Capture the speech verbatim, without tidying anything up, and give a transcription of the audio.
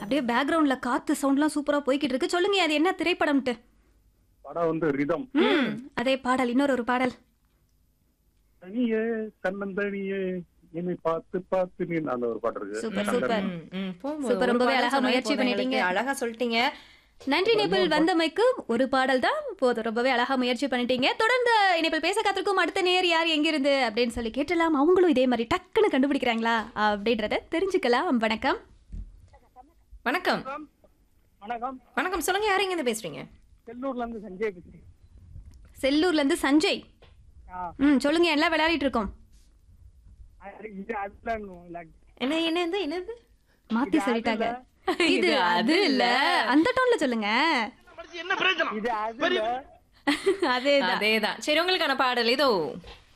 அப்படியே பேக்ரவுண்ட்ல காத்து சவுண்ட்லாம் சூப்பரா போய்கிட்டு இருக்கு. சொல்லுங்க அது என்ன திரைப்படம்ட்டு? படம் வந்து ரிதம். ம் அதே பாடல், இன்னொரு ஒரு பாடல். தனியே தன்னந்தனியே என்னை பார்த்து பார்த்து நீ அந்த ஒரு பாட்டு இருக்கு. சூப்பர் சூப்பர் ம், ம். போகும்போது சூப்பர், ஒரு ரொம்பவே பாடல் அழகா சொன்னாலே முயற்சி போதும் பண்ணிட்டீங்க. எங்களுக்கு. அழகா சொல்லிட்டீங்க. நன்றி நேபிள் வந்தமைக்கு. ஒரு பாடல் தான் போதும், ரொம்பவே அழகா முயற்சி பண்ணிட்டீங்க. தொடர்ந்து இணைப்பில் பேச காத்திருக்கும் அடுத்த நேர் யார் எங்கிருந்து அப்படின்னு சொல்லி கேட்டலாம். அவங்களும் இதே மாதிரி டக்குன்னு கண்டுபிடிக்கிறாங்களா அப்படின்றத தெரிஞ்சுக்கலாம். வணக்கம். வணக்கம். வணக்கம். வணக்கம். சொல்லுங்க, யார் எங்க இருந்து பேசுறீங்க? செல்லூர்ல இருந்து சஞ்சய் பேசுறேன். செல்லூர்ல இருந்து சஞ்சய். ஆ, ம் சொல்லுங்க, எல்லாம் விளையாடிட்டு இருக்கோம். அது- இது அதுதான் விளையாட்டு. என்ன என்னது என்னது? மாத்தி சொல்லிட்டாங்க. இது இது அது இல்ல, அந்த டோன்ல சொல்லுங்க. இது அது இல்ல. அதேதான். அதேதான். சரி, உங்களுக்கான பாடல் இதோ.